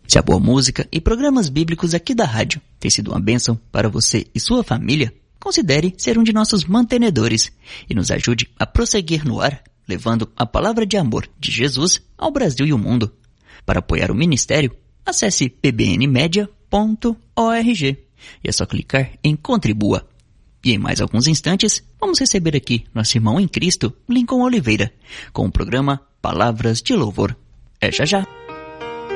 Se a boa música e programas bíblicos aqui da rádio têm sido uma bênção para você e sua família, considere ser um de nossos mantenedores e nos ajude a prosseguir no ar, levando a palavra de amor de Jesus ao Brasil e o mundo. Para apoiar o ministério, acesse pbnmedia.org e é só clicar em Contribua. E em mais alguns instantes, vamos receber aqui nosso irmão em Cristo, Lincoln Oliveira, com o programa Palavras de Louvor. É já já!